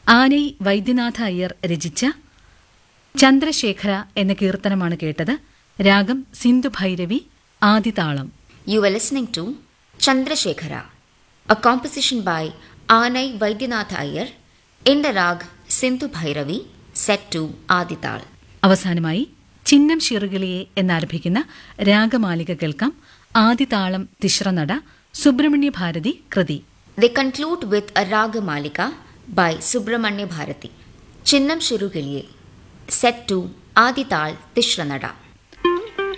ആനൈ വൈദ്യനാഥ അയ്യർ രചിച്ച ചന്ദ്രശേഖര എന്ന കീർത്തനമാണ് കേട്ടത്. രാഗം Sindhu Bhairavi, ആദിതാളം. You were listening to Chandrasekhara, a composition by Anai Vaidyanath Iyer in the rag Sindhu Bhairavi, set to Adital. അവസാനമായി ചിന്നം ശിറുകിളിയെ എന്നാരംഭിക്കുന്ന രാഗമാലിക കേൾക്കാം. ആദിതാളം തിശ്രനട, സുബ്രഹ്മണ്യ ഭാരതി കൃതി. They conclude with a raga malika by Subramanya Bharati, Chinnam Shirugiliye, set to Adital Tishranada.